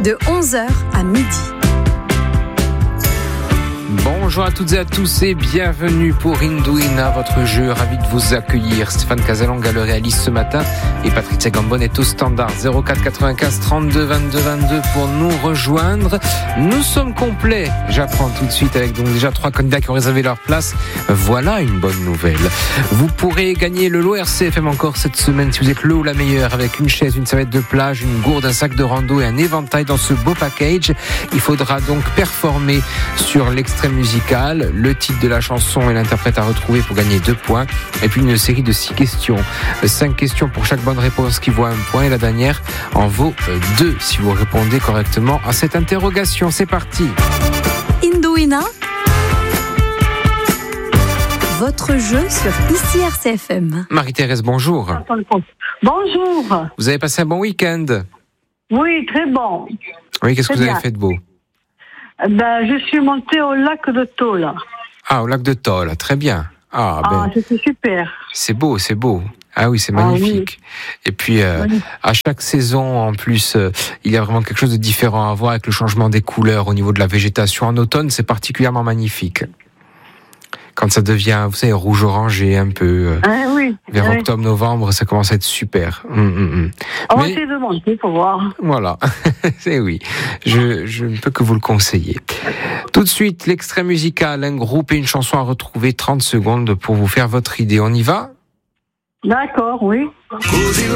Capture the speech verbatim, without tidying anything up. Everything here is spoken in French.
de onze heures à midi. Bonjour à toutes et à tous et bienvenue pour Indouina, votre jeu. Ravi de vous accueillir. Stéphane Casalonga le réalise ce matin et Patricia Gambon est au standard. zéro quatre quatre-vingt-quinze trente-deux vingt-deux vingt-deux pour nous rejoindre. Nous sommes complets. J'apprends tout de suite avec donc déjà trois candidats qui ont réservé leur place. Voilà une bonne nouvelle. Vous pourrez gagner le lot R C F M encore cette semaine si vous êtes le ou la meilleure, avec une chaise, une serviette de plage, une gourde, un sac de rando et un éventail dans ce beau package. Il faudra donc performer sur l'extrait musical, le titre de la chanson et l'interprète à retrouver pour gagner deux points, et puis une série de six questions, cinq questions pour chaque bonne réponse qui vaut un point, et la dernière en vaut deux si vous répondez correctement à cette interrogation. C'est parti. Indouina, votre jeu sur Ici R C F M. Marie-Thérèse, bonjour. Bonjour. Vous avez passé un bon week-end? Oui, très bon. Oui, qu'est-ce Très que vous bien. avez fait de beau? Ben, je suis montée au lac de Thôle. Ah, au lac de Thôle, très bien. Ah, Ah, ben, c'était super. c'est beau, c'est beau. Ah oui, c'est Ah magnifique. Et puis, euh, Magnifique. à chaque saison, en plus, euh, il y a vraiment quelque chose de différent à voir avec le changement des couleurs au niveau de la végétation. En automne, c'est particulièrement magnifique. Quand ça devient, vous savez, rouge-orangé un peu, euh, Ah, oui. vers oui. octobre-novembre, ça commence à être super. Hum, hum, hum. On va Mais- essayer de monter pour voir. Voilà, c'est oui, je, je ne peux que vous le conseiller. Tout de suite, l'extrait musical, un groupe et une chanson à retrouver, trente secondes pour vous faire votre idée. On y va ? D'accord, oui.